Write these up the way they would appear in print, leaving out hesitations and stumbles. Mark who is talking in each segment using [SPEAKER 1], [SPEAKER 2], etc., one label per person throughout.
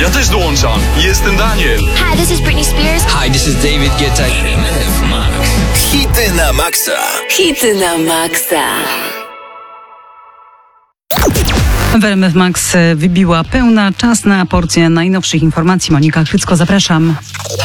[SPEAKER 1] Ja też dołączam. Jestem Daniel.
[SPEAKER 2] Hi, this is Britney Spears.
[SPEAKER 3] Hi, this is David Guetta. RMF Max.
[SPEAKER 4] Hity na maksa.
[SPEAKER 5] Hity na maksa.
[SPEAKER 6] W RMF Max wybiła pełna. Czas na porcję najnowszych informacji. Monika Chrycko, zapraszam.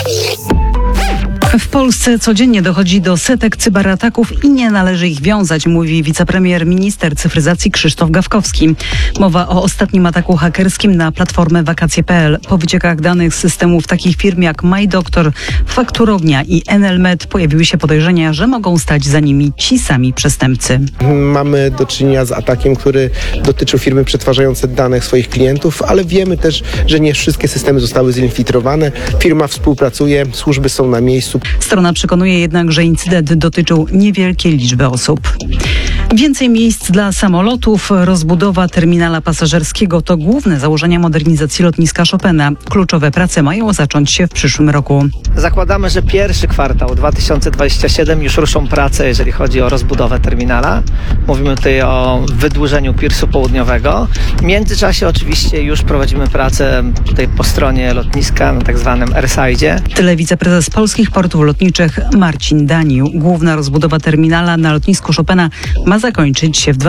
[SPEAKER 6] W Polsce codziennie dochodzi do setek cyberataków i nie należy ich wiązać, mówi wicepremier-minister cyfryzacji Krzysztof Gawkowski. Mowa o ostatnim ataku hakerskim na platformę wakacje.pl. Po wyciekach danych z systemów takich firm jak MyDoktor, Fakturownia i Enelmed pojawiły się podejrzenia, że mogą stać za nimi ci sami przestępcy.
[SPEAKER 7] Mamy do czynienia z atakiem, który dotyczył firmy przetwarzające dane swoich klientów, ale wiemy też, że nie wszystkie systemy zostały zinfiltrowane. Firma współpracuje, służby są na miejscu.
[SPEAKER 6] Strona przekonuje jednak, że incydent dotyczył niewielkiej liczby osób. Więcej miejsc dla samolotów, rozbudowa terminala pasażerskiego to główne założenia modernizacji lotniska Chopina. Kluczowe prace mają zacząć się w przyszłym roku.
[SPEAKER 8] Zakładamy, że pierwszy kwartał 2027 już ruszą prace, jeżeli chodzi o rozbudowę terminala. Mówimy tutaj o wydłużeniu Piersu Południowego. W międzyczasie oczywiście już prowadzimy pracę tutaj po stronie lotniska na tak zwanym Airside'zie.
[SPEAKER 6] Tyle wiceprezes Polskich Portów Lotniczych Marcin Danił. Główna rozbudowa terminala na lotnisku Chopina ma zakończyć się w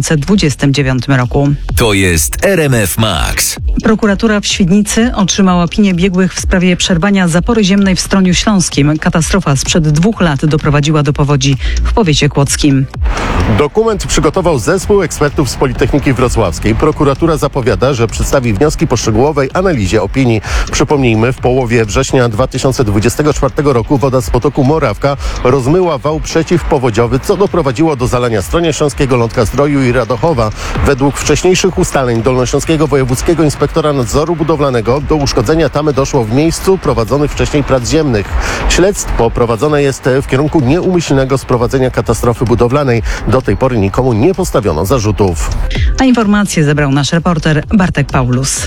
[SPEAKER 6] 2029 roku.
[SPEAKER 4] To jest RMF Max.
[SPEAKER 6] Prokuratura w Świdnicy otrzymała opinię biegłych w sprawie przerwania zapory ziemnej w Stroniu Śląskim. Katastrofa sprzed 2 lat doprowadziła do powodzi w powiecie kłodzkim.
[SPEAKER 9] Dokument przygotował zespół ekspertów z Politechniki Wrocławskiej. Prokuratura zapowiada, że przedstawi wnioski po szczegółowej analizie opinii. Przypomnijmy, w połowie września 2024 roku woda z potoku Morawka rozmyła wał przeciwpowodziowy, co doprowadziło do zalania Stronia Śląskiego, Lądka Zdroju i Radochowa. Według wcześniejszych ustaleń Dolnośląskiego Wojewódzkiego Inspektora Nadzoru Budowlanego do uszkodzenia tamy doszło w miejscu prowadzonych wcześniej prac ziemnych. Śledztwo prowadzone jest w kierunku nieumyślnego sprowadzenia katastrofy budowlanej. Do tej pory nikomu nie postawiono zarzutów.
[SPEAKER 6] A informacje zebrał nasz reporter Bartek Paulus.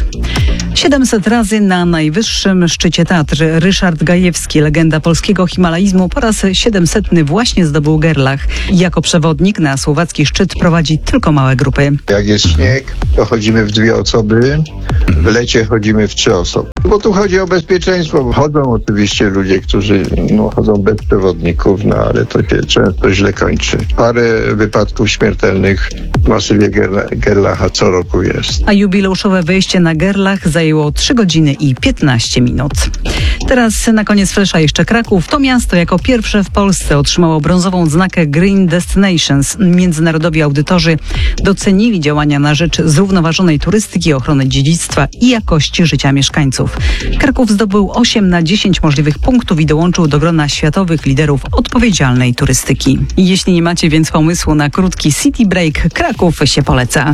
[SPEAKER 6] 700 razy na najwyższym szczycie Tatr Ryszard Gajewski, legenda polskiego himalaizmu, po raz 700 właśnie zdobył Gerlach. Jako przewodnik na słowacki szczyt prowadzi tylko małe grupy.
[SPEAKER 10] Jak jest śnieg, to chodzimy w 2 osoby, w lecie chodzimy w 3 osoby. Bo tu chodzi o bezpieczeństwo. Chodzą oczywiście ludzie, którzy chodzą bez przewodników, ale to się często źle kończy. Parę wypadków śmiertelnych w masywie Gerlacha co roku jest.
[SPEAKER 6] A jubileuszowe wejście na Gerlach zajęło 3 godziny i 15 minut. Teraz na koniec flesza jeszcze Kraków. To miasto jako pierwsze w Polsce otrzymało brązową odznakę Green Destinations. Międzynarodowi audytorzy docenili działania na rzecz zrównoważonej turystyki, ochrony dziedzictwa i jakości życia mieszkańców. Kraków zdobył 8 na 10 możliwych punktów i dołączył do grona światowych liderów odpowiedzialnej turystyki. Jeśli nie macie więc pomysłu na krótki city break, Kraków się poleca.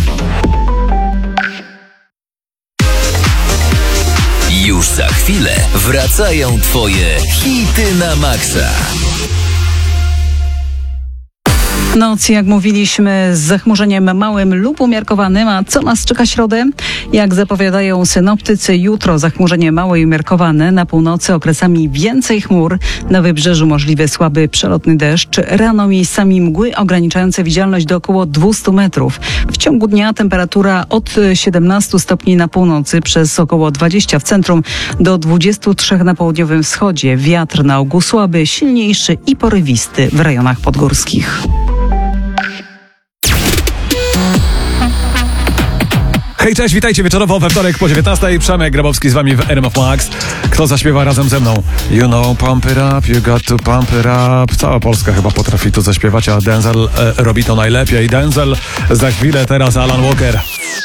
[SPEAKER 4] Już za chwilę wracają Twoje hity na maksa.
[SPEAKER 6] Noc, jak mówiliśmy, z zachmurzeniem małym lub umiarkowanym. A co nas czeka środę? Jak zapowiadają synoptycy, jutro zachmurzenie małe i umiarkowane. Na północy okresami więcej chmur. Na wybrzeżu możliwy słaby przelotny deszcz. Rano miejscami mgły ograniczające widzialność do około 200 metrów. W ciągu dnia temperatura od 17 stopni na północy przez około 20 w centrum do 23 na południowym wschodzie. Wiatr na ogół słaby, silniejszy i porywisty w rejonach podgórskich.
[SPEAKER 11] Hej, cześć, witajcie wieczorowo we wtorek po 19:00. Przemek Grabowski z wami w RMF Max. Kto zaśpiewa razem ze mną? You know, pump it up, you got to pump it up. Cała Polska chyba potrafi to zaśpiewać, a Denzel robi to najlepiej. Denzel, za chwilę teraz Alan Walker.